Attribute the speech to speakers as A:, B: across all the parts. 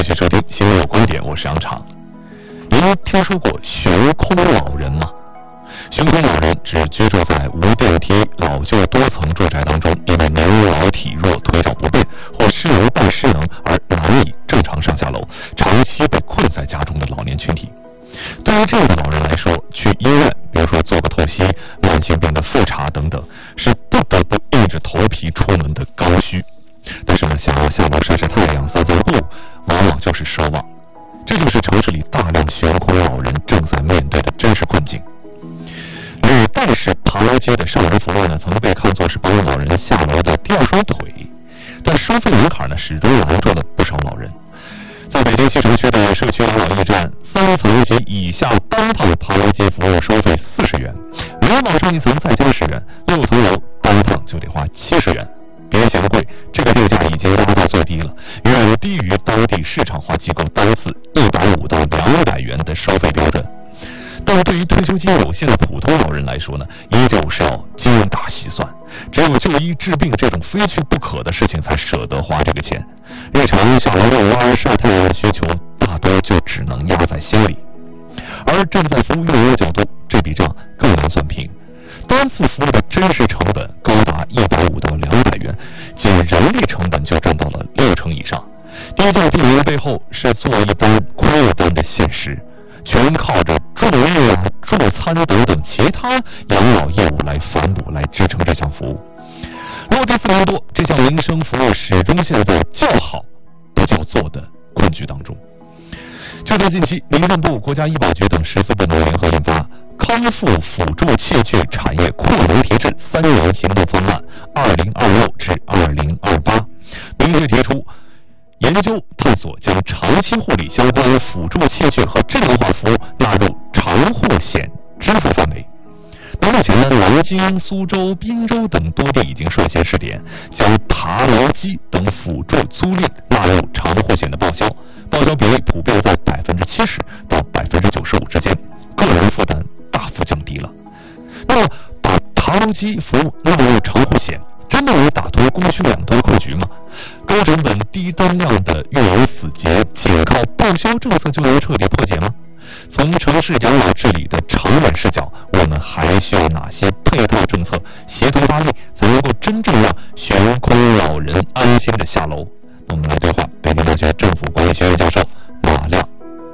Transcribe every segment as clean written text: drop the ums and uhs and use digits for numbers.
A: 续收听新闻有观点，我是杨畅。您听说过悬空老人吗？悬空老人指居住在无电梯、老旧多层住宅当中，因为年老体弱、腿脚不便或失能半失能而难以正常上下楼，长期被困在家中的老年群体。对于这样的老人来说，去医院，比如说做个透析、慢性病的复查等等，是不得不硬着头皮出门的刚需。但是呢，想要下楼晒晒太阳、散散步，往往就是奢望。这就是城市里大量悬空老人正在面对的真实困境。履带式爬楼阶的上门服务呢，曾被看作是帮老人下楼的第二双腿，但收费门槛呢，始终拦住了不少老人。在北京西城区的社区养老驿站，3层及以下单趟爬楼阶服务收费40元，每往上一层再加10元，6层楼单趟就得花70元。别嫌贵，这个定价已经拉到最低了，远低于当地市场化机构单次150到200元的收费标准。但对于退休金有限的普通老人来说呢，依旧是要精打细算，只有就医治病这种非去不可的事情才舍得花这个钱，日常下楼遛弯、晒太阳的需求大多就只能压在心里。而站在服务用人的角度，这笔账更难算平。单次服务的真实成本高达150到200元，仅人力成本就占到了60%以上。低价低廉背后是做一单亏一单的现实，全靠着助浴啊、助餐等等其他养老业务来反哺、来支撑这项服务。落地4年多，这项民生服务始终陷在叫好不叫座的困局当中。就在近期，民政部、国家医保局等14部门联合印发《康复辅助器具产业扩能提质3年行动方案（2026至2028）》，明确提出研究探索将长期护理相关辅助器具和智能化服务纳入长护险支付范围。那目前呢，南京、苏州、滨州等多地已经率先试点，将爬楼机等辅助租赁纳入长护险的报销，报销比例普遍在70%到95%之间，个人负担大幅降低了。那么，把爬楼机服务纳入长护险，真的能打通供需两端困局吗？高成本低单量的运营死结，仅靠报销政策就能彻底破解吗？从城市养老治理的长远视角，我们还需要哪些配套政策协同发力，才能够真正让悬空老人安心的下楼？我们来对话北京大学政府管理学院教授马亮。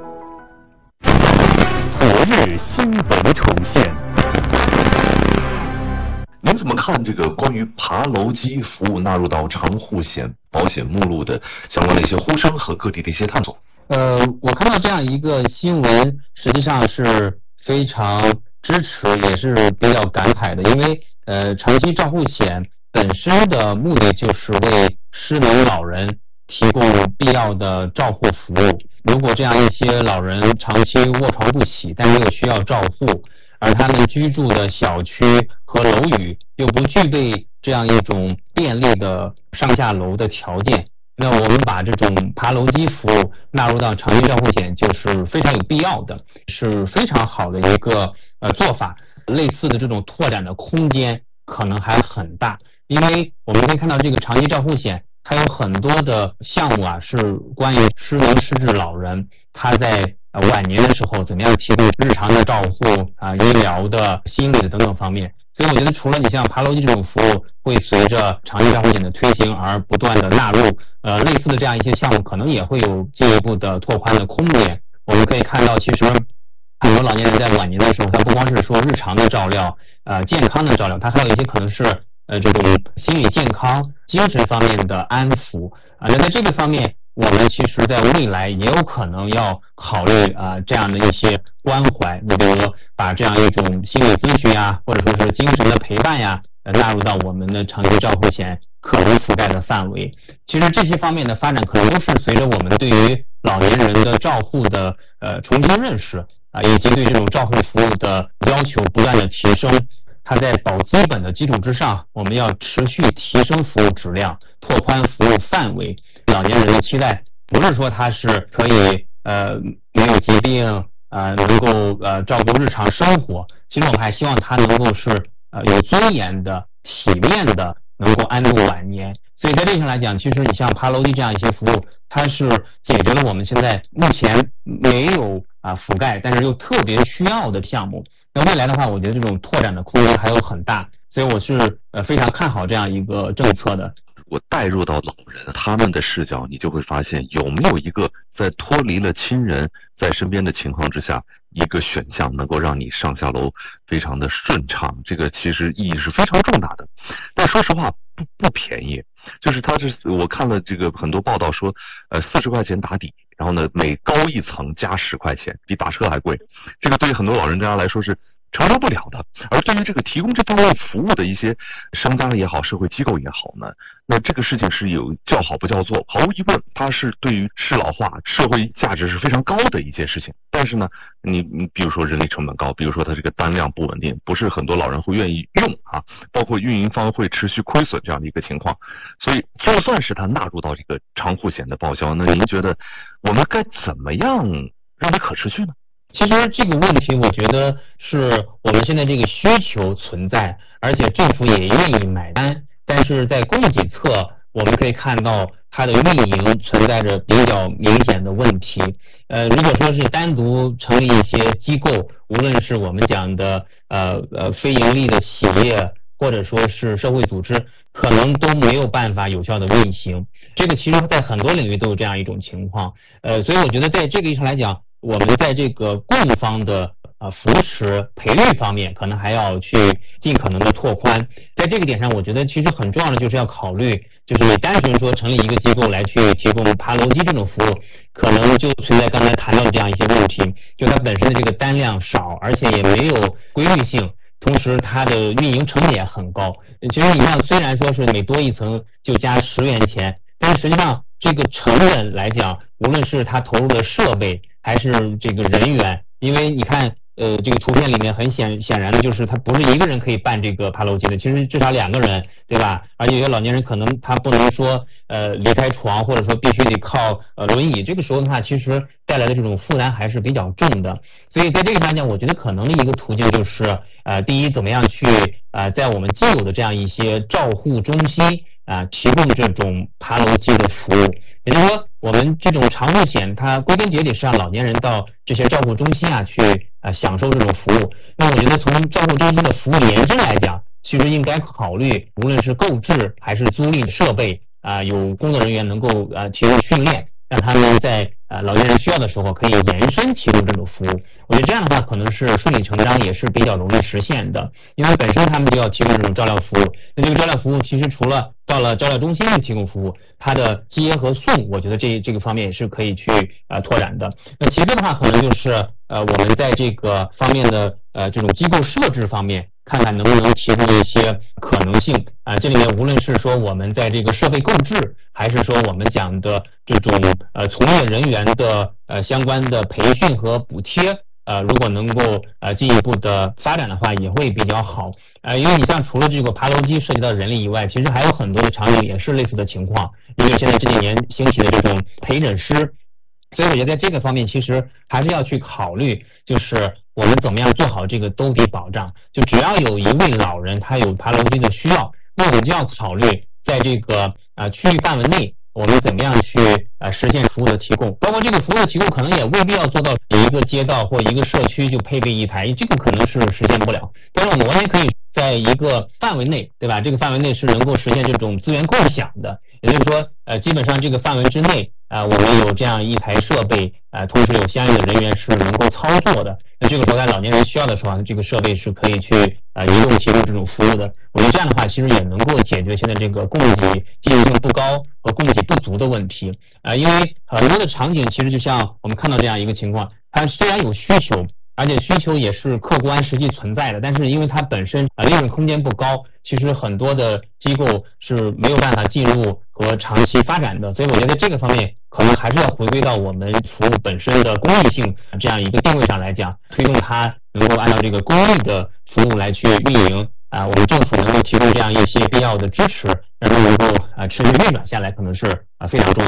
A: 昨日新闻重现。您怎么看这个关于爬楼机服务纳入到长护险保险目录的相关的一些呼声和各地的一些探索？
B: 我看到这样一个新闻，实际上是非常支持，也是比较感慨的，因为长期照护险本身的目的就是为失能老人提供必要的照护服务。如果这样一些老人长期卧床不起，但又需要照护，而他们居住的小区和楼宇又不具备这样一种便利的上下楼的条件，那我们把这种爬楼机服务纳入到长期照护险，就是非常有必要的，是非常好的一个做法。类似的这种拓展的空间可能还很大，因为我们可以看到这个长期照护险它有很多的项目啊，是关于失能失智老人他在晚年的时候怎么样提供日常的照护啊、医疗的、心理的等等方面。所以我觉得除了你像爬楼机这种服务会随着长期照护险的推行而不断的纳入，类似的这样一些项目可能也会有进一步的拓宽的空间。我们可以看到，其实很多老年人在晚年的时候，他不光是说日常的照料、健康的照料，他还有一些可能是这种心理健康、精神方面的安抚那在这个方面，我们其实在未来也有可能要考虑这样的一些关怀，比如说把这样一种心理咨询啊，或者说是精神的陪伴呀，纳入到我们的长期照护险可能覆盖的范围。其实这些方面的发展，可能都是随着我们对于老年人的照护的重新认识以及对这种照护服务的要求不断的提升。它在保基本的基础之上，我们要持续提升服务质量，拓宽服务范围。老年人的期待不是说他是可以没有疾病能够照顾日常生活，其实我们还希望他能够是有尊严的、体面的能够安度晚年。所以在这上来讲，其实你像爬楼梯这样一些服务，它是解决了我们现在目前没有覆盖，但是又特别需要的项目。那未来的话，我觉得这种拓展的空间还有很大，所以我是非常看好这样一个政策的。
C: 我带入到老人他们的视角，你就会发现有没有一个在脱离了亲人在身边的情况之下，一个选项能够让你上下楼非常的顺畅，这个其实意义是非常重大的。但说实话不便宜，就是我看了这个很多报道说，40块钱打底，然后呢每高一层加10块钱，比打车还贵，这个对于很多老人家来说是承受不了的。而对于这个提供这方面服务的一些商家也好，社会机构也好呢，那这个事情是有叫好不叫座，毫无疑问，它是对于适老化社会价值是非常高的一件事情。但是呢，你比如说人力成本高，比如说它这个单量不稳定，不是很多老人会愿意用包括运营方会持续亏损这样的一个情况。所以就算是它纳入到这个长护险的报销，那您觉得我们该怎么样让它可持续呢？
B: 其实这个问题，我觉得是我们现在这个需求存在，而且政府也愿意买单。但是在供给侧，我们可以看到它的运营存在着比较明显的问题。如果说是单独成立一些机构，无论是我们讲的非盈利的企业，或者说是社会组织，可能都没有办法有效的运行。这个其实在很多领域都有这样一种情况。所以我觉得在这个意义上来讲，我们在这个供方的扶持培育方面，可能还要去尽可能的拓宽。在这个点上，我觉得其实很重要的就是要考虑，就是你单纯说成立一个机构来去提供爬楼梯这种服务，可能就存在刚才谈到的这样一些问题，就它本身的这个单量少，而且也没有规律性，同时它的运营成本也很高。其实你看，虽然说是每多一层就加10元钱，但是实际上这个成本来讲，无论是它投入的设备还是这个人员，因为你看这个图片里面很显然的就是他不是一个人可以办这个爬楼梯的，其实至少2个人，对吧？而且有些老年人可能他不能说离开床，或者说必须得靠轮椅，这个时候的话其实带来的这种负担还是比较重的。所以在这个上讲，我觉得可能的一个途径就是第一，怎么样去在我们既有的这样一些照护中心提供这种爬楼梯的服务。也就是说，我们这种长护险它归根结底是让老年人到这些照护中心去享受这种服务。那我觉得从照护中心的服务延伸来讲，其实应该考虑无论是购置还是租赁设备有工作人员能够提供训练，让他们在老年人需要的时候可以延伸提供这种服务。我觉得这样的话可能是顺理成章，也是比较容易实现的，因为本身他们就要提供这种照料服务。那这个照料服务其实除了到了照料中心去提供服务，它的接和送，我觉得这个方面也是可以去拓展的。那其次的话，可能就是我们在这个方面的这种机构设置方面，看看能不能提供一些可能性这里面无论是说我们在这个设备购置，还是说我们讲的这种从业人员的相关的培训和补贴，如果能够进一步的发展的话，也会比较好。因为你像除了这个爬楼梯涉及到人力以外，其实还有很多的场景也是类似的情况，因为现在这几年兴起的这种陪诊师。所以我觉得在这个方面其实还是要去考虑，就是我们怎么样做好这个兜底保障。就只要有一位老人他有爬楼梯的需要，那我们就要考虑在这个区域范围内，我们怎么样去实现服务的提供，包括这个服务的提供可能也未必要做到一个街道或一个社区就配备一台，这个可能是实现不了。但是我们完全可以在一个范围内，对吧？这个范围内是能够实现这种资源共享的，也就是说基本上这个范围之内我们有这样一台设备同时有相应的人员是能够操作的。那这个时候在老年人需要的时候，这个设备是可以去移动提供这种服务的。我觉得这样的话其实也能够解决现在这个供给积极性不高和供给不足的问题。因为很多的场景其实就像我们看到这样一个情况，它虽然有需求，而且需求也是客观实际存在的，但是因为它本身利润空间不高，其实很多的机构是没有办法进入和长期发展的。所以我觉得这个方面可能还是要回归到我们服务本身的公益性这样一个定位上来讲，推动它能够按照这个公益的服务来去运营我们政府能够提供这样一些必要的支持，让它能够持续运转下来，可能是非常重要的。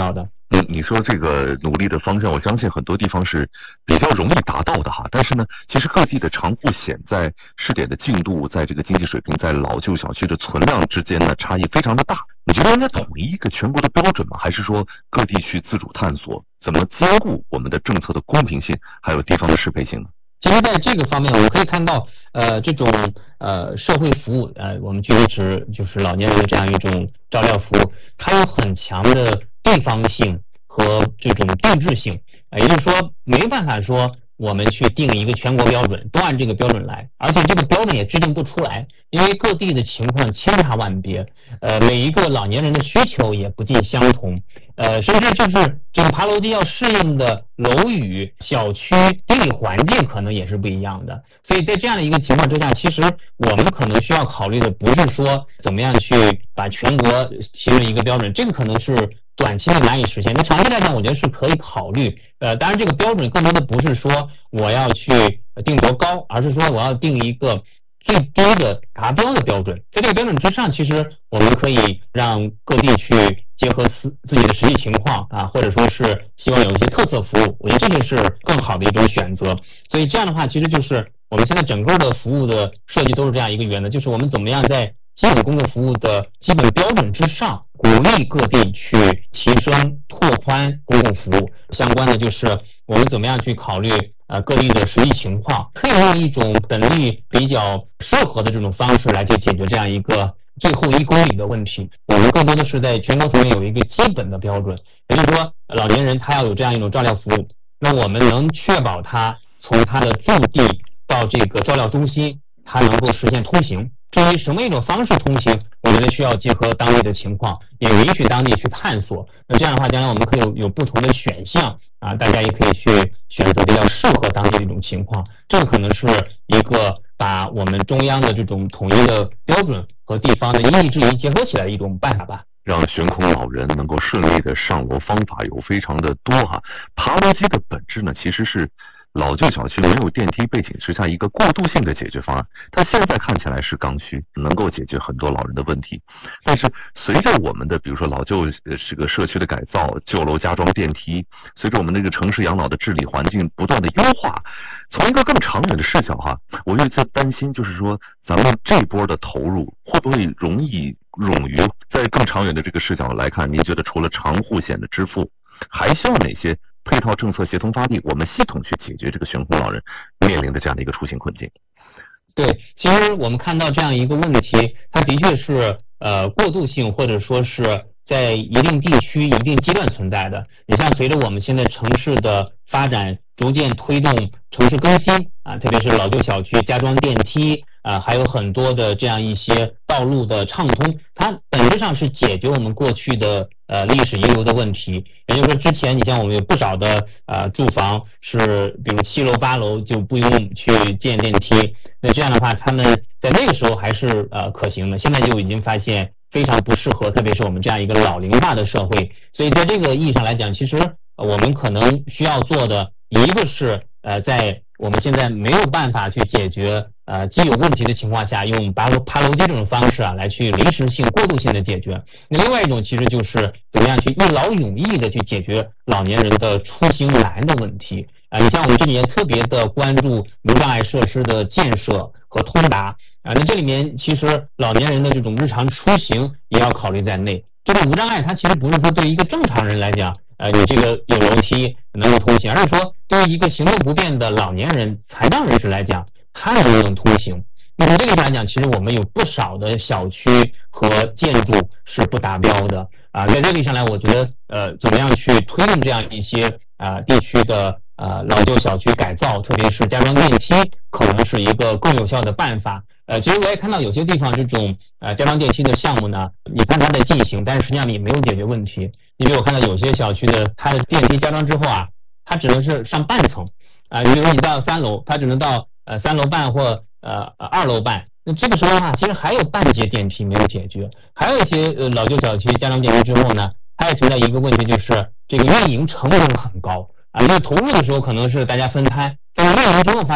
C: 你说这个努力的方向，我相信很多地方是比较容易达到的哈。但是呢，其实各地的长护险在试点的进度，在这个经济水平，在老旧小区的存量之间呢，差异非常的大。你觉得应该统一一个全国的标准吗？还是说各地去自主探索，怎么兼顾我们的政策的公平性，还有地方的适配性呢？
B: 其实在这个方面，我们可以看到，这种社会服务，我们举例指就是老年人的这样一种照料服务，它有很强的地方性和这种定制性，也就是说没办法说我们去定一个全国标准，都按这个标准来，而且这个标准也制定不出来，因为各地的情况千差万别，每一个老年人的需求也不尽相同，甚至就是这个爬楼梯要适应的楼宇、小区、地理环境可能也是不一样的，所以在这样的一个情况之下，其实我们可能需要考虑的不是说怎么样去把全国形成一个标准，这个可能是短期内难以实现。那长期来讲，我觉得是可以考虑。当然这个标准更多的不是说我要去定多高，而是说我要定一个最低的达标的标准。在这个标准之上，其实我们可以让各地去结合自己的实际情况啊，或者说是希望有一些特色服务，我觉得这个是更好的一种选择。所以这样的话，其实就是我们现在整个的服务的设计都是这样一个原则，就是我们怎么样在基本公共服务的基本标准之上，鼓励各地去提升、拓宽公共服务。相关的就是我们怎么样去考虑各地的实际情况，可以用一种本地比较适合的这种方式来去解决这样一个最后1公里的问题。我们更多的是在全国层面有一个基本的标准，也就是说老年人他要有这样一种照料服务，那我们能确保他从他的住地到这个照料中心，他能够实现通行。至于什么一种方式通行，我觉得需要结合当地的情况，也允许当地去探索。那这样的话，将来我们可以有不同的选项啊，大家也可以去选择比较适合当地的一种情况。这个可能是一个把我们中央的这种统一的标准和地方的因地制宜结合起来的一种办法吧。
C: 让悬空老人能够顺利的上楼方法有非常的多哈。爬楼机的本质呢，其实是老旧小区没有电梯背景之下一个过渡性的解决方案，它现在看起来是刚需，能够解决很多老人的问题。但是随着我们的比如说老旧这个社区的改造，旧楼加装电梯，随着我们这个城市养老的治理环境不断的优化，从一个更长远的视角哈，我就在担心，就是说咱们这波的投入会不会冗余？在更长远的这个视角来看，您觉得除了长护险的支付，还需要哪些配套政策协同发力，我们系统去解决这个悬空老人面临的这样的一个出行困境？
B: 对，其实我们看到这样一个问题，它的确是过渡性或者说是在一定地区一定阶段存在的。你像随着我们现在城市的发展，逐渐推动城市更新啊，特别是老旧小区加装电梯啊，还有很多的这样一些道路的畅通，它本质上是解决我们过去的历史遗留的问题。也就是说，之前你像我们有不少的住房是比如7楼8楼就不用去建电梯，那这样的话他们在那个时候还是可行的，现在就已经发现非常不适合，特别是我们这样一个老龄化的社会。所以在这个意义上来讲，其实我们可能需要做的一个是在我们现在没有办法去解决既有问题的情况下，用爬楼机这种方式来去临时性过渡性的解决。那另外一种其实就是怎么样去一劳永逸的去解决老年人的出行难的问题你像我们这几年特别的关注无障碍设施的建设和通达那这里面其实老年人的这种日常出行也要考虑在内。这个无障碍它其实不是说对于一个正常人来讲你这个有楼梯能够通行，而是说对于一个行动不便的老年人、残障人士来讲，他能不能通行？那从这个意义来讲，其实我们有不少的小区和建筑是不达标的在这个意义上来，我觉得怎么样去推动这样一些地区的老旧小区改造，特别是加装电梯，可能是一个更有效的办法。其实我也看到有些地方这种加装电梯的项目呢，你看它在进行，但是实际上你没有解决问题。因为我看到有些小区的它的电梯加装之后它只能是上半层比如说你到3楼，它只能到3楼半或2楼半。那这个时候其实还有半节电梯没有解决。还有一些老旧小区加装电梯之后呢，它也存在一个问题，就是这个运营成本很高因为投入的时候可能是大家分摊，但是运营之后发现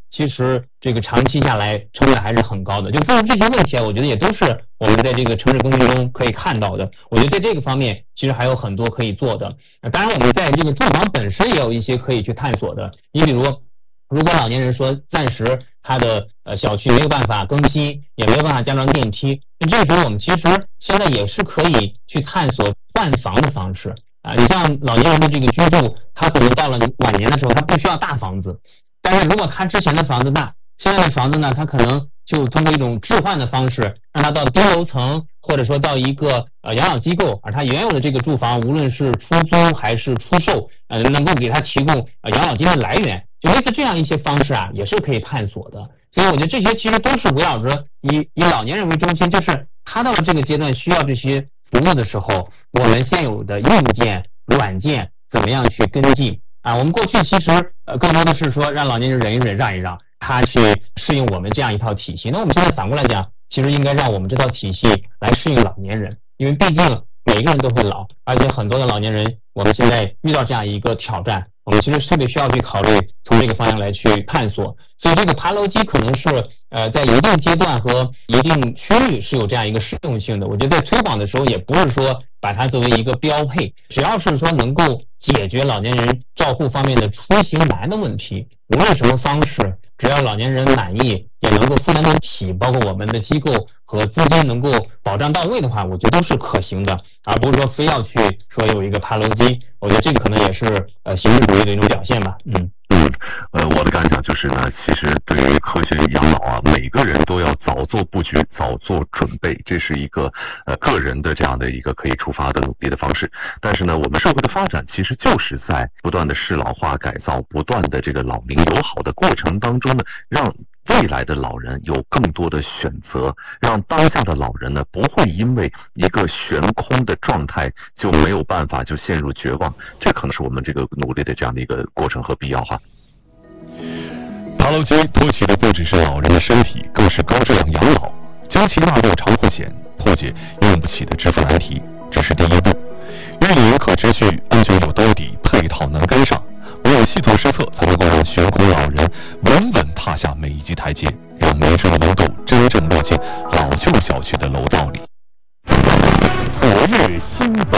B: 其实这个长期下来成本还是很高的。就诸如这些问题啊，我觉得也都是我们在这个城市工程中可以看到的。我觉得在这个方面其实还有很多可以做的。当然我们在这个住房本身也有一些可以去探索的。你比如如果老年人说暂时他的小区没有办法更新，也没有办法加装电梯，那这个时候我们其实现在也是可以去探索换房的方式啊。你像老年人的这个居住，他可能到了晚年的时候，他不需要大房子，但是如果他之前的房子大，现在的房子呢，他可能就通过一种置换的方式，让他到低楼层，或者说到一个养老机构，而他原有的这个住房，无论是出租还是出售，能够给他提供养老金的来源。就类似这样一些方式啊，也是可以探索的。所以我觉得这些其实都是围绕着以老年人为中心，就是他到了这个阶段需要这些服务的时候，我们现有的硬件、软件怎么样去跟进啊？我们过去其实更多的是说让老年人忍一忍、让一让，他去适应我们这样一套体系。那我们现在反过来讲，其实应该让我们这套体系来适应老年人，因为毕竟每个人都会老，而且很多的老年人，我们现在遇到这样一个挑战，我们其实特别需要去考虑从这个方向来去探索。所以这个爬楼机可能是在一定阶段和一定区域是有这样一个适用性的。我觉得在推广的时候也不是说把它作为一个标配，只要是说能够解决老年人照护方面的出行难的问题，无论什么方式，只要老年人满意，也能够负担得起，包括我们的机构和资金能够保障到位的话，我觉得都是可行的，而不是说非要去说有一个爬楼机。我觉得这个可能也是形式主义的一种表现吧。
C: 我的感想就是呢，其实对于科学养老啊，每个人都要早做布局，早做准备，这是一个个人的这样的一个可以出发的努力的方式。但是呢，我们社会的发展其实就是在不断的适老化改造，不断的这个老龄友好的过程当中呢，让未来的老人有更多的选择，让当下的老人呢不会因为一个悬空的状态就没有办法就陷入绝望，这可能是我们这个努力的这样的一个过程和必要哈。
A: 爬楼机托起的不只是老人的身体，更是高质量养老，将其纳入长护险，破解用不起的支付难题，这是第一步。运营可持续，安全有兜底，配套能跟上，唯有系统施策，才能够让悬空老人稳稳踏下每一级台阶，让民生的温度真正落进老旧小区的楼道里。昨日新闻。